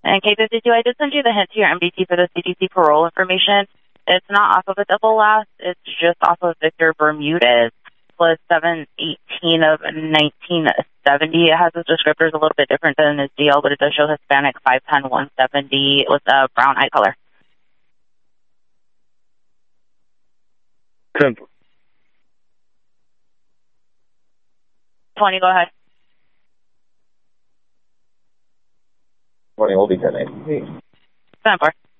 And K52, I did send you the hint to your MDT for the CDC parole information. It's not off of a double last. It's just off of Victor Bermudez, plus 7/18 of 1970. It has his descriptors a little bit different than his DL, but it does show Hispanic, 5'10", 170 with a brown eye color. 10. 20, go ahead. 20 will be 10-8. 10-4.